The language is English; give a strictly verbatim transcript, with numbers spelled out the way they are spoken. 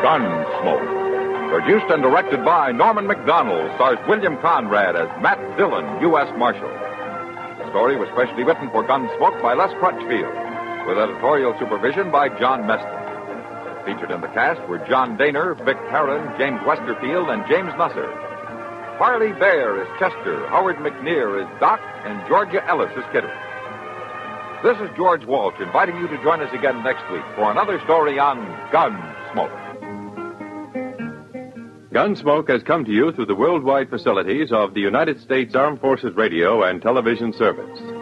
Gunsmoke. Produced and directed by Norman Macdonald, stars William Conrad as Matt Dillon, U S Marshal. The story was specially written for Gunsmoke by Les Crutchfield, with editorial supervision by John Meston. Featured in the cast were John Daner, Vic Perrin, James Westerfield, and James Nusser. Harley Bear is Chester, Howard McNear is Doc, and Georgia Ellis is Kitty. This is George Walsh inviting you to join us again next week for another story on Gunsmoke. Gunsmoke has come to you through the worldwide facilities of the United States Armed Forces Radio and Television Service.